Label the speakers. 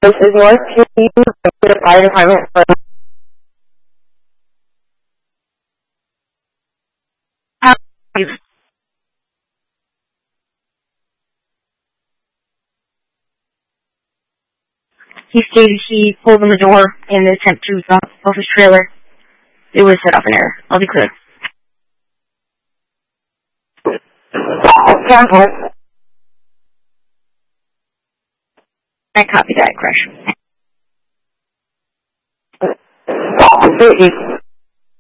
Speaker 1: This is North Key, the fire department. He stated he pulled on the door in the attempt to drop off his trailer. It was set off an error. I'll be clear. I copy that, Crash.